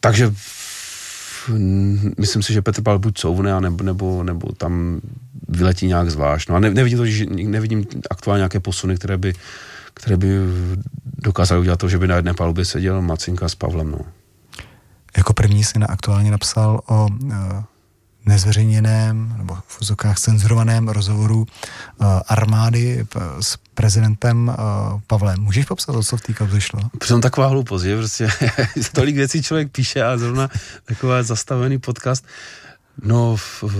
Takže myslím si, že Petr Pavel buď couvne, nebo tam vyletí nějak zvlášť. No a nevidím aktuálně nějaké posuny, které by dokázaly udělat to, že by na jedné palubě seděl Macinka s Pavlem. No. Jako první si aktuálně napsal o nezveřejněném nebo v úzokách cenzurovaném rozhovoru armády s prezidentem Pavlem. Můžeš popsat, o co v té kauze šlo? Přitom taková hloupost, že prostě tolik věcí člověk píše a zrovna takový zastavený podcast. No,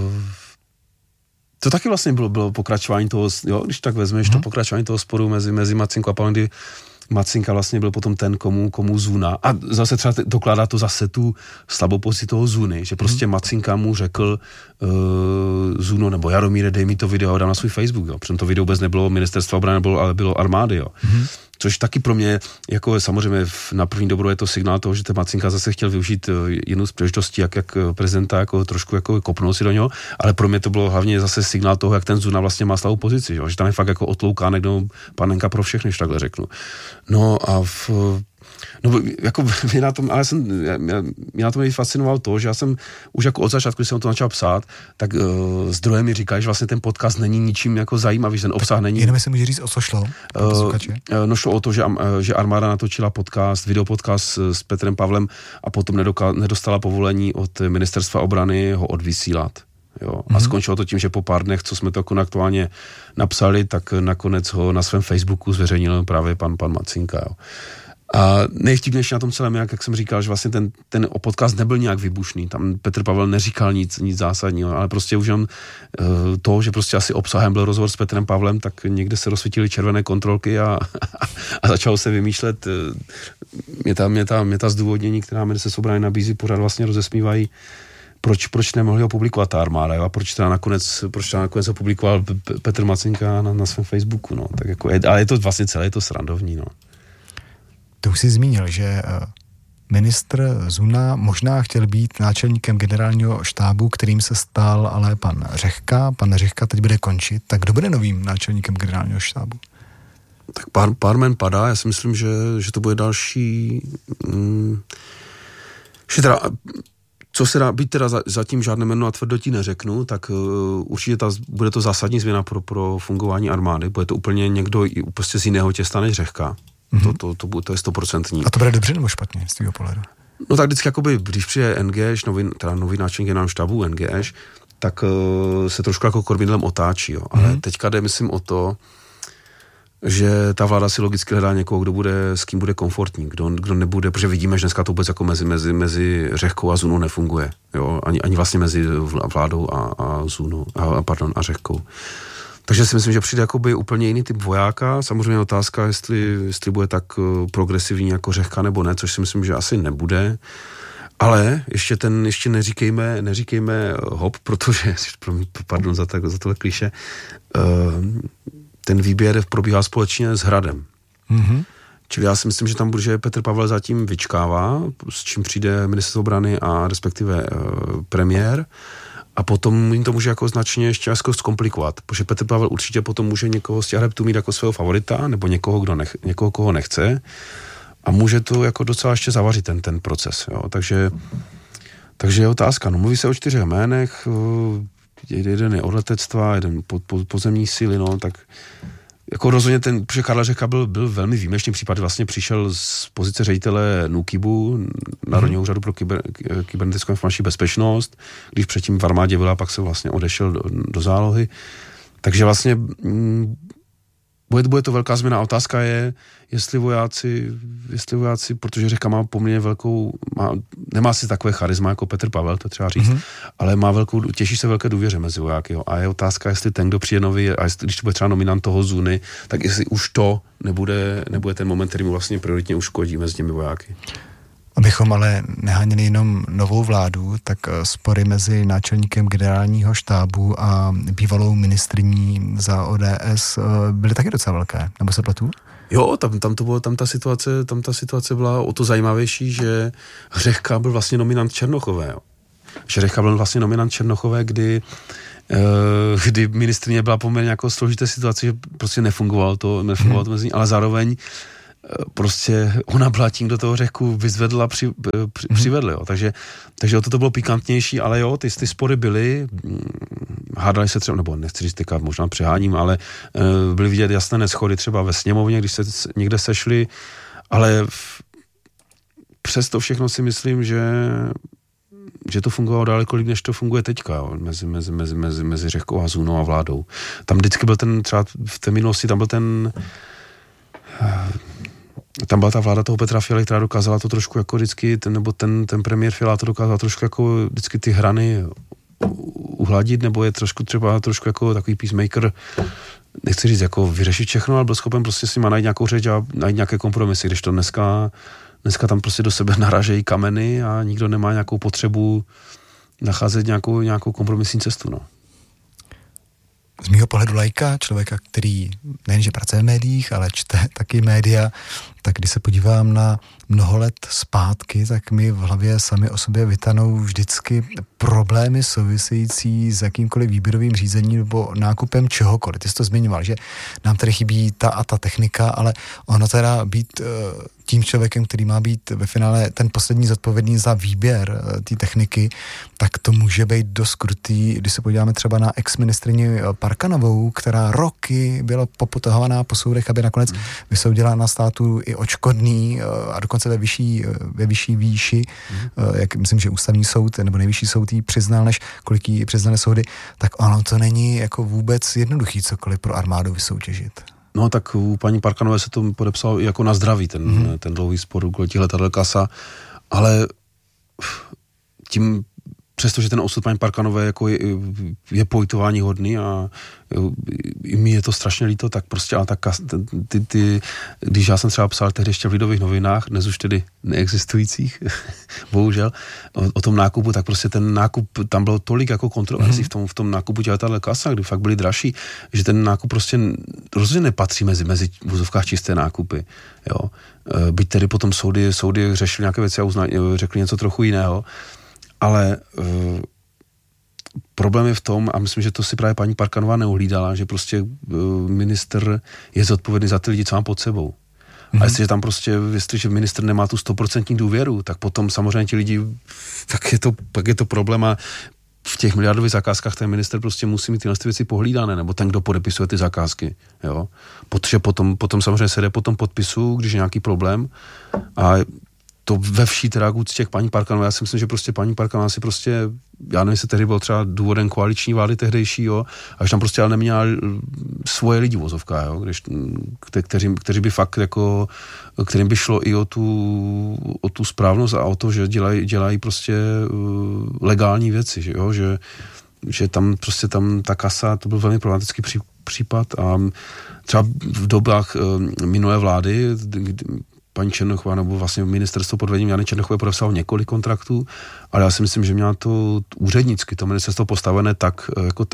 to taky vlastně bylo pokračování toho, jo, když tak vezmeš to pokračování toho sporu mezi Macinkou a Pavlem, kdy Macinka vlastně byl potom ten, komu Zuna. A zase třeba dokládá to zase tu slabou pozici toho Zuny, že prostě Macinka mu řekl Zuno, nebo Jaromíre, dej mi to video a dám na svůj Facebook, jo. Protože to video vůbec nebylo ministerstva obrany, ale bylo armády, jo. Což taky pro mě, jako samozřejmě na první dobro je to signál toho, že ten Macinka zase chtěl využít jinou z příležitostí, jak prezidenta, jako trošku jako kopnul si do něho, ale pro mě to bylo hlavně zase signál toho, jak ten Zuna vlastně má slabou pozici, že tam je fakt jako otloukánek, no, panenka pro všechny, když takhle řeknu. No a jako mě na tom, ale mě na tom fascinovalo to, že já jsem už jako od začátku, když jsem to začal psát, tak zdroje mi říkají, že vlastně ten podcast není ničím jako zajímavý, že ten obsah není. Jenom si může říct, o co šlo? No šlo o to, že armáda natočila videopodcast s Petrem Pavlem a potom nedostala povolení od ministerstva obrany ho odvysílat. Jo. A skončilo to tím, že po pár dnech, co jsme to aktuálně napsali, tak nakonec ho na svém Facebooku zveřejnil právě pan Macinka. Jo. A nejvtipnější na tom celém, jak jsem říkal, že vlastně ten podcast nebyl nějak vybušný. Tam Petr Pavel neříkal nic zásadního, ale prostě už jen to, že prostě asi obsahem byl rozhovor s Petrem Pavlem, tak někde se rozsvítily červené kontrolky a začalo se vymýšlet. Mě ta zdůvodnění, která ministerstvo obrany nabízí, pořád vlastně rozesmívají, proč nemohli ho publikovat ta armáda, jo? A proč teda nakonec ho publikoval Petr Macinka na svém Facebooku, no. Tak jako, ale je to vlastně celé, je to srandovní, no. To už jsi zmínil, že ministr Zuna možná chtěl být náčelníkem generálního štábu, kterým se stal ale pan Řehka. Pan Řehka teď bude končit. Tak kdo bude novým náčelníkem generálního štábu? Tak pár jmen padá. Já si myslím, že to bude další... že teda, co se dá být teda zatím žádné jméno a tvrdotí neřeknu, tak určitě bude to zásadní změna pro fungování armády. Bude to úplně někdo prostě z jiného těsta než Řehka. To je 100%. A to bude dobře nebo špatně z tvýho pohledu? No tak vždycky jakoby, když přijde NGŠ, nový náčelník generálního štábu NGŠ, tak se trošku jako kormidlem otáčí, jo. Ale teďka jde, myslím, o to, že ta vláda si logicky hledá někoho, s kým bude komfortní, kdo nebude, protože vidíme, že dneska to vůbec jako mezi Řehkou a Zunou nefunguje, jo. Ani vlastně mezi vládou a Zunou, a Řehkou. Takže si myslím, že přijde jakoby úplně jiný typ vojáka. Samozřejmě otázka, jestli bude tak progresivní jako Řehka nebo ne, což si myslím, že asi nebude. Ale ještě neříkejme hop, protože, pardon za tohle kliše, ten výběr probíhá společně s Hradem. Čili já si myslím, že tam že Petr Pavel zatím vyčkává, s čím přijde ministerstvo obrany a respektive premiér. A potom jim to může jako značně ještě jako zkomplikovat, protože Petr Pavel určitě potom může někoho z těch adeptů mít jako svého favorita, nebo někoho, koho nechce, a může to jako docela ještě zavařit ten proces, jo. Takže je otázka, no mluví se o 4 jménech, jeden je od letectva, jeden pozemní síly, no, tak jako rozhodně protože Karel Řehka byl velmi výjimečný případ, vlastně přišel z pozice ředitele NÚKIBu, Národního úřadu pro kybernetickou informační bezpečnost, když předtím v armádě byl a pak se vlastně odešel do zálohy. Takže vlastně bude to velká změna. Otázka je, jestli vojáci, protože Řehka má poměrně nemá si takové charisma jako Petr Pavel, to třeba říct, ale těší se velké důvěře mezi vojáky. Jo. A je otázka, jestli ten, kdo přijde nový, a když to bude třeba nominant toho Zuny, tak jestli už to nebude ten moment, který mu vlastně prioritně uškodí mezi těmi vojáky. Abychom ale neháněli jenom novou vládu, tak spory mezi náčelníkem generálního štábu a bývalou ministryní za ODS byly taky docela velké, nebo se pletu? Jo, tam ta situace byla o to zajímavější, že Řehka byl vlastně nominant Černochové. Jo. Že Řehka byl vlastně nominant Černochové, kdy ministryně byla poměrně jako složité situace, že prostě nefungovalo to mezi ní, ale zároveň prostě ona byla tím, do toho Řehku vyzvedla, přivedl, jo. Takže o to bylo pikantnější, ale jo, ty spory byly, hádali se třeba, nebo nechci říct, teďka možná přeháním, ale byly vidět jasné neshody třeba ve sněmovně, když se někde sešli, ale přesto všechno si myslím, že to fungovalo daleko líp, než to funguje teďka, jo, mezi Řehkou a Zůnou a vládou. Tam vždycky byl třeba v té minulosti, tam byla ta vláda toho Petra Fialy, která dokázala to trošku jako vždycky, ten premiér Fiala to dokázal trošku jako vždycky ty hrany uhladit, nebo je trošku jako takový peacemaker, nechci říct jako vyřešit všechno, ale byl schopen prostě s nima najít nějakou řeč a najít nějaké kompromisy, když to dneska tam prostě do sebe naražejí kameny a nikdo nemá nějakou potřebu nacházet nějakou kompromisní cestu, no. Z mýho pohledu laika, člověka, který nejenže pracuje v médiích, ale čte taky média, tak když se podívám na mnoho let zpátky, tak mi v hlavě sami o sobě vytanou vždycky problémy související s jakýmkoliv výběrovým řízením nebo nákupem čehokoliv. Ty jsi to zmiňoval, že nám tady chybí ta a ta technika, ale ono teda být tím člověkem, který má být ve finále ten poslední zodpovědný za výběr té techniky, tak to může být dost krutý, když se podíváme třeba na ex-ministryni Parkanovou, která roky byla popotahovaná po soudech, aby nakonec vysoudila na státu i odškodný a dokonce ve vyšší výši, jak myslím, že ústavní soud nebo nejvyšší soud jí přiznal, než kolik jí přiznané soudy, tak ono to není jako vůbec jednoduchý cokoliv pro armádu vysoutěžit. No tak u paní Parkanové se to podepsalo jako na zdraví, ten dlouhý spor u těch letadel Kasa, ale tím, přestože ten osud paní Parkanové jako je pojtování hodný a mi je to strašně líto, tak prostě, ale když já jsem třeba psal tehdy ještě v Lidových novinách, dnes už tedy neexistujících, bohužel, o tom nákupu, tak prostě ten nákup, tam bylo tolik jako kontroverzí v tom nákupu těch letadel Kasa, kdy fakt byly dražší, že ten nákup prostě rozhodně nepatří mezi v vozovkách čisté nákupy, jo. Byť tedy potom soudy řešily nějaké věci a řekli něco trochu jiného, ale problém je v tom, a myslím, že to si právě paní Parkanová neuhlídala, že prostě ministr je zodpovědný za ty lidi, co má pod sebou. A jestliže ministr nemá tu 100% důvěru, tak potom samozřejmě ti lidi, pak je to problém a v těch miliardových zakázkách ten minister prostě musí mít tyhle věci pohlídané, nebo ten, kdo podepisuje ty zakázky, jo. Protože potom samozřejmě se jde po tom podpisu, když je nějaký problém a to ve vší teda úctě k paní Parkanové. Já si myslím, že prostě paní Parkanová si prostě, já nevím, jestli tehdy byl třeba důvodem koaliční vlády tehdejší, jo, až tam prostě ale neměla svoje lidi vozovka, jo, kteří by fakt jako, kterým by šlo i o tu správnost a o to, že dělají prostě legální věci, že jo, že tam prostě ta Kasa, to byl velmi problematický případ a třeba v dobách minulé vlády, paní Černochová, nebo vlastně ministerstvo pod vedením Jany Černochové podepsalo několik kontraktů, ale já si myslím, že měla to úřednicky, to ministerstvo postavené tak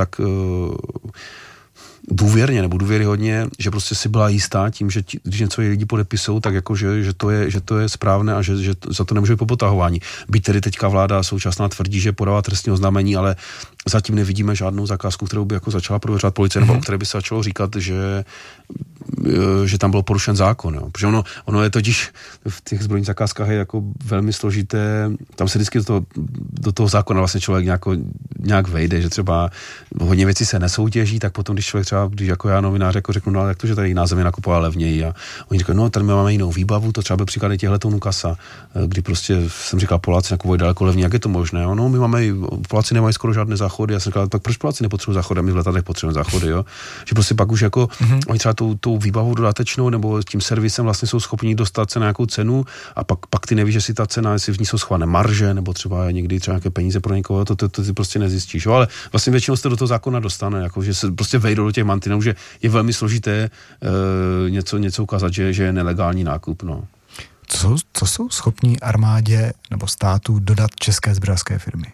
důvěrně nebo důvěryhodně, že prostě si byla jistá tím, že když něco lidi podepisují, tak jako, že to je správné a že za to nemůže být popotahování. Byť tedy teďka vláda současná tvrdí, že podává trestní oznámení, ale zatím nevidíme žádnou zakázku, kterou by jako začala prověřovat policie, nebo o které by se začalo říkat, že tam byl porušen zákon. Jo. Protože ono je totiž v těch zbrojních zakázkách je jako velmi složité, tam se vždycky do toho zákona vlastně člověk nějak vejde, že třeba hodně věcí se nesoutěží, tak potom, když člověk třeba, když jako já novinář jako řeknu, no ale jak to, že tady jiná země nakupovala levněji a oni říkají, no tady my máme jinou výbavu, to třeba byl příklad těch letounů Kasa, kdy prostě jsem říkal, Poláci nakupují daleko levněji, jak je to možné? No, Poláci nemají skoro žádné záchody, já jsem říkal, tak proč Poláci nepotřebují záchody, my v letadlech potřebujeme záchody, jo? Že prostě pak už jako oni třeba tou výbavou dodatečnou nebo tím servisem vlastně jsou schopni dostat se na nějakou cenu a pak ty nevíš, že si ta cena, jestli v ní jsou schované marže nebo třeba někdy třeba nějaké peníze pro někoho, to ty prostě nezjistíš, jo? Ale vlastně většinou se do toho zákona dostane, jako že se prostě vejdou do těch mantinů, že je velmi složité něco ukázat, že je nelegální nákup, no. Co jsou schopní armádě nebo státu dodat české zbrojařské firmy?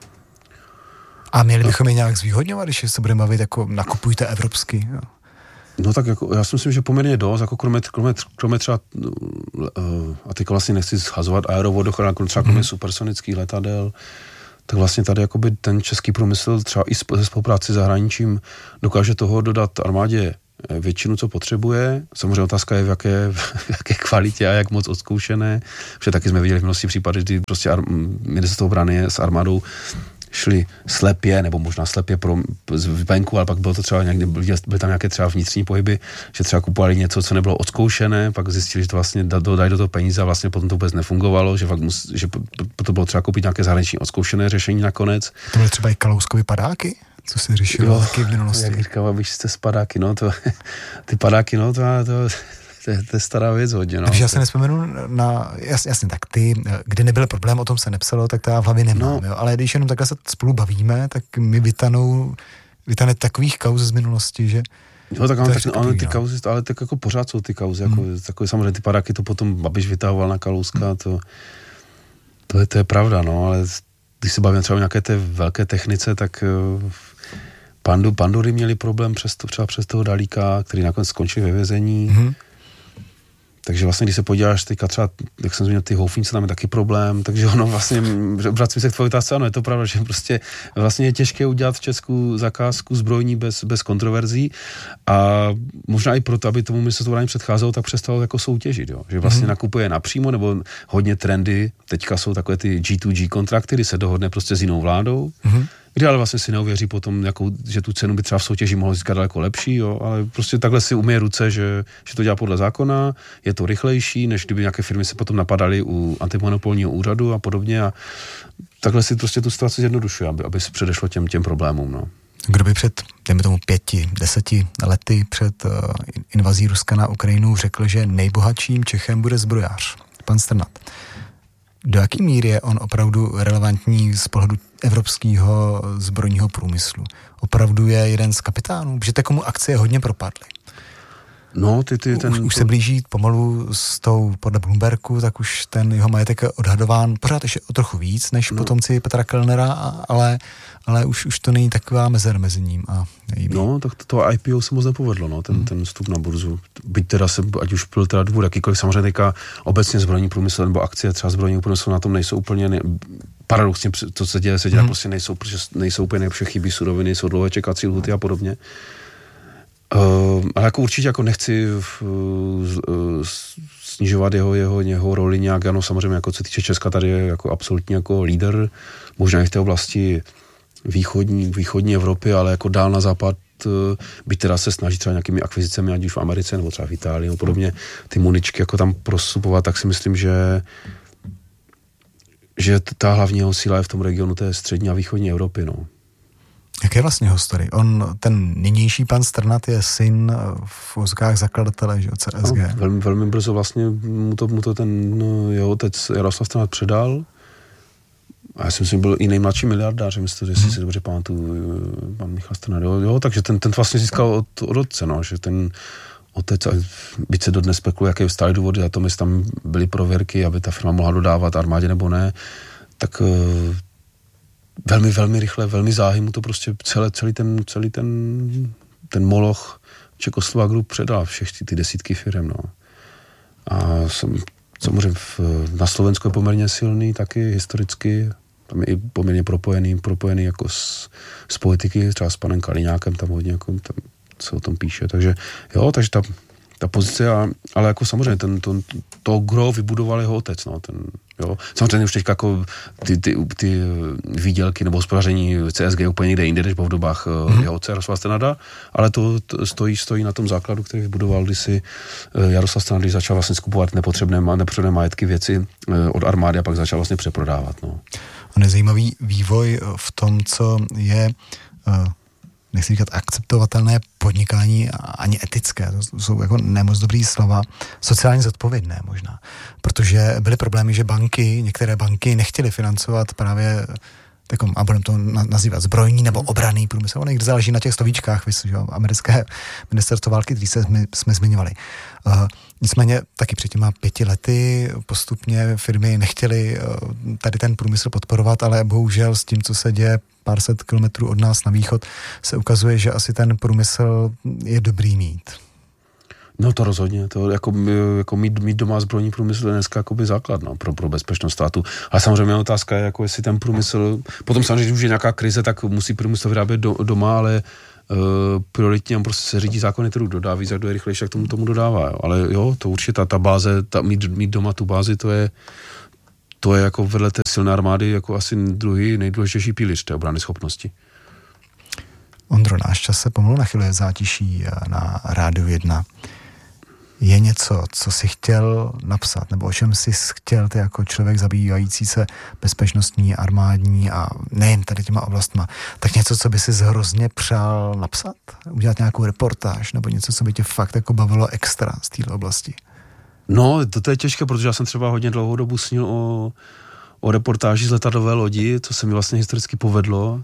A měli bychom je nějak zvýhodňovat, když se budeme bavit, jako nakupujte evropsky, jo? No tak jako, já si myslím, že poměrně dost, jako kromě třeba, a teď vlastně nechci schazovat aerovodochranu, třeba kromě supersonických letadel, tak vlastně tady jakoby ten český průmysl třeba i ze spolupráci s zahraničím dokáže toho dodat armádě většinu, co potřebuje. Samozřejmě otázka je, v jaké kvalitě a jak moc odzkoušené. Protože taky jsme viděli v množství případů, kdy prostě ministerstvo obrany s armádou šli slepě, nebo možná slepě z venku, ale pak bylo to třeba někdy, byly tam nějaké třeba vnitřní pohyby, že třeba kupovali něco, co nebylo odzkoušené, pak zjistili, že to vlastně dají do toho peníze a vlastně potom to vůbec nefungovalo, že to bylo třeba koupit nějaké zahraniční odzkoušené řešení nakonec. To byly třeba i Kalouskovy padáky? Co se řešilo taky v minulosti? Jak říkám, abych jste z padáky, no to, ty padáky, no to je stará věc hodně. No. Takže já se nespomenu na, jasně, tak ty, kde nebyl problém, o tom se nepsalo, tak to já v hlavě nemám, jo? Ale když jenom takhle se spolu bavíme, tak mi vytane takových kauz z minulosti, že... Jo, tak ale ty kauzy, ale tak jako pořád jsou ty kauzy, jako samozřejmě ty padáky to potom Babiš vytahoval na Kalouska, to je pravda, no, ale když se bavíme třeba o nějaké té velké technice, tak Pandury měli problém třeba přes toho Dalíka, který nakonec skončil ve vězení. Mm-hmm. Takže vlastně, když se podíváš teďka třeba, jak jsem zmínil, ty houfnice, tam je taky problém, takže ono vlastně, vracím se k tvojí otázce, ano, je to pravda, že prostě vlastně je těžké udělat v Česku zakázku zbrojní bez kontroverzí a možná i proto, aby tomu ministerstvo obrany předcházelo, tak přestalo jako soutěžit, jo? Že vlastně nakupuje napřímo, nebo hodně trendy, teďka jsou takové ty G2G kontrakty, kdy se dohodne prostě s jinou vládou, kdy ale vlastně si neuvěří potom, že tu cenu by třeba v soutěži mohlo získat daleko lepší, jo, ale prostě takhle si umyje ruce, že to dělá podle zákona, je to rychlejší, než kdyby nějaké firmy se potom napadaly u antimonopolního úřadu a podobně a takhle si prostě tu situaci zjednodušuje, aby se předešlo těm problémům, no. Kdo by před, dejme tomu 5-10 lety před invazí Ruska na Ukrajinu řekl, že nejbohatším Čechem bude zbrojář, pan Strnad. Do jaký míry je on opravdu relevantní z pohledu evropského zbrojního průmyslu? Opravdu je jeden z kapitánů? Protože komu akcie hodně propadly. No, už se blíží pomalu s tou, podle Bloombergu, tak už ten jeho majetek je odhadován pořád ještě o trochu víc, než potomci Petra Kellnera, ale už to není taková mezera mezi ním a nejím. No, tak to IPO se moc nepovedlo, no, ten vstup na burzu. Byť teda ať už byl teda důvod jakýkoliv, samozřejmě teďka obecně zbrojní průmysl nebo akcie třeba zbrojního průmyslu na tom nejsou úplně, paradoxně, to se děje prostě nejsou úplně nejlepší, chybí suroviny, jsou dlouhé čekací lhuty a podobně. Ale jako určitě jako nechci snižovat jeho roli nějak, ano, samozřejmě jako co týče Česka tady je jako absolutně jako líder, možná i v té oblasti východní Evropy, ale jako dál na západ, byť teda se snaží třeba nějakými akvizicemi, ať už v Americe nebo třeba v Itálii nebo podobně, ty muničky jako tam prosupovat, tak si myslím, že ta hlavní jeho síla je v tom regionu té střední a východní Evropy, no. Jak je vlastně jeho story? Ten nynější pan Strnad je syn v vozkách zakladatele, že od CSG. No, velmi brzo vlastně mu to ten jeho otec Jaroslav Strnad předal. A já si myslím, byl i nejmladší miliardář, jestli si dobře pamatuju, pan Michal Strnad. Jo, takže ten vlastně získal od otce, no, že ten otec, byť se dodnes spekuluje, jaké stály důvody, a tom, jestli tam byly prověrky, aby ta firma mohla dodávat armádě nebo ne, tak velmi, velmi rychle, velmi záhy mu to prostě celý ten moloch Čekoslovák Group předal všech ty desítky firem, no. A samozřejmě na Slovensku je poměrně silný taky historicky, tam je i poměrně propojený jako s politiky, třeba s panem Kaliňákem, tam hodně jako, tam se o tom píše, takže jo, takže ta pozice, ale jako samozřejmě to gro vybudoval jeho otec, no, jo. Samozřejmě už teď jako ty výdělky nebo hospodaření CSG úplně někde jinde, než v dobách jeho otce Jaroslava Strnada, ale to stojí na tom základu, který vybudoval kdysi Jaroslav Strnad, když začal vlastně skupovat nepotřebné majetky, věci od armády a pak začal vlastně přeprodávat, no. On je zajímavý vývoj v tom, co je nechci říkat akceptovatelné podnikání, ani etické, to jsou jako nemoc dobrý slova, sociálně zodpovědné možná, protože byly problémy, že některé banky nechtěly financovat právě takom, a budeme to nazývat zbrojní nebo obranný průmysl, ono někde záleží na těch slovíčkách, americké ministerstvo války, který jsme zmiňovali. Nicméně taky před těma 5 lety postupně firmy nechtěly tady ten průmysl podporovat, ale bohužel s tím, co se děje pár set kilometrů od nás na východ, se ukazuje, že asi ten průmysl je dobrý mít. No to rozhodně, to jako mít doma zbrojní průmysl je dneska jakoby základ, no, pro bezpečnost státu. Ale samozřejmě otázka je, jako jestli ten průmysl, potom samozřejmě, když už je nějaká krize, tak musí průmysl vyrábět doma, ale prioritně prostě se řídí zákony, kterou dodá, víc, jak kdo je rychlejší, jak tomu dodává. Jo. Ale jo, to určitě ta báze, mít doma tu bázi, to je jako vedle té silné armády jako asi druhý nejdůležitější pilíř té obrany schopnosti. Ondro, náš čas se pomalu nachyluje zátiší na Rádiu 1. Je něco, co jsi chtěl napsat, nebo o čem jsi chtěl ty jako člověk zabývající se bezpečnostní, armádní a nejen tady těma oblastma, tak něco, co by si hrozně přál napsat? Udělat nějakou reportáž, nebo něco, co by tě fakt jako bavilo extra z této oblasti? No, to je těžké, protože já jsem třeba hodně dlouhou dobu snil o reportáži z letadlové lodi, co se mi vlastně historicky povedlo.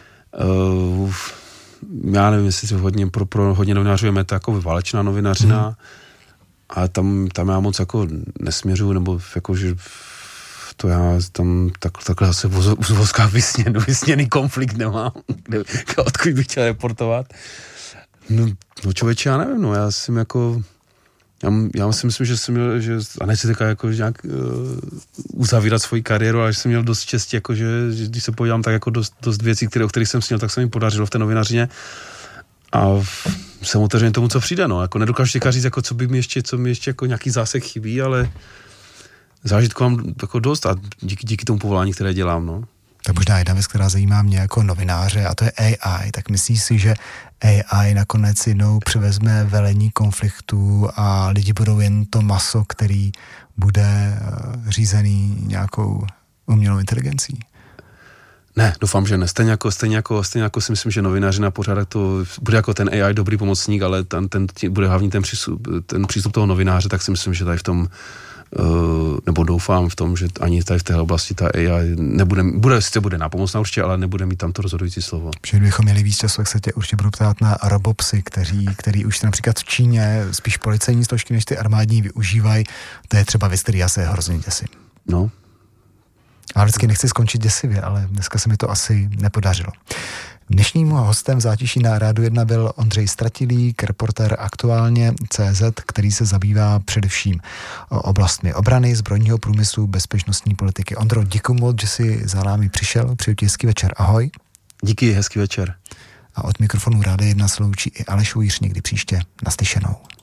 Já nevím, jestli pro hodně novinářů je meta jako válečná novinařina, a tam já moc jako nesměřuju, nebo jako, že to já tam takhle zase v vozkách vysněný konflikt nemám, odkud bych chtěl reportovat. No člověče, já nevím, já jsem jako, já si myslím, že jsem měl, a nechci teďka jako nějak uzavírat svoji kariéru, ale že jsem měl dost štěstí, jako, že když se podívám, tak jako dost věcí, o kterých jsem snil, tak se mi podařilo v té novinařině. A jsem otevřený tomu, co přijde, no. Jako nedokážu teďka říct, jako, co mi ještě jako nějaký zásek chybí, ale zážitku mám jako dost a díky tomu povolání, které dělám, no. Tak možná jedna věc, která zajímá mě jako novináře, a to je AI. Tak myslíš si, že AI nakonec jednou převezme velení konfliktů a lidi budou jen to maso, který bude řízený nějakou umělou inteligencí? Ne, doufám, že ne. Stejně jako si myslím, že novinářina pořád to bude jako ten AI dobrý pomocník, ale ten bude hlavní ten přístup toho novináře, tak si myslím, že tady v tom nebo doufám v tom, že ani tady v téhle oblasti ta AI bude nápomocná určitě, ale nebude mít tam to rozhodující slovo. Že kdybychom měli víc času, tak se tě určitě budu ptát na robopsy, který už například v Číně spíš policejní složky, než ty armádní využívají. To je třeba věc, který já se hrozně děsím. No. A vždycky nechci skončit děsivě, ale dneska se mi to asi nepodařilo. Dnešním hostem v zátiší na Rádiu 1 byl Ondřej Stratilík, reportér Aktuálně CZ, který se zabývá především oblastmi obrany, zbrojního průmyslu, bezpečnostní politiky. Ondro, děkuji moc, že jsi za námi přišel. Přeju ti hezký večer. Ahoj. Díky, hezký večer. A od mikrofonu Rádia 1 se loučí i Aleš Ujíř, někdy příště. Naslyšenou.